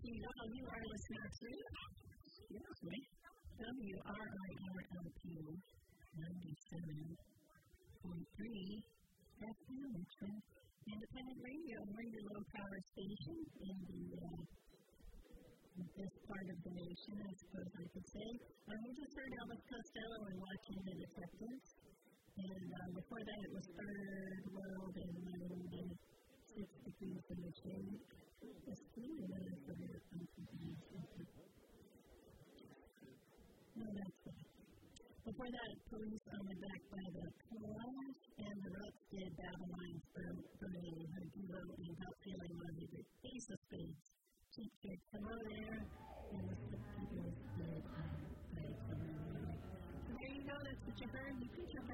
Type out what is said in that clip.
Well, you are listening to WRIRLP 97.3 FM, independent radio. We're your low-power station in this part of the nation, I suppose I could say. We just heard Elvis Costello and Watching the Detectives. And before that, it was Third World and 6 Degrees in the Shade. No, that's it. Before that, Police on the Back by the Clash, and the Ruts did Babylon's Burning, Her Duo, and Help Feeling on the Ace of Spades. Cheap Trick, hello there, and the People did I Come In. So there you go, that's what you heard. You can check out